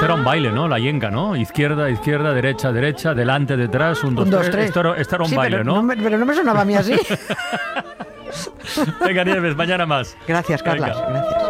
Esto era un baile, ¿no? La yenga, ¿no? Izquierda, izquierda, derecha, derecha, delante, detrás, 1, 2, 3. Esto era un baile, pero ¿no? Pero no me sonaba a mí así. Venga, Nieves, mañana más. Gracias, Carlas. Venga. Gracias.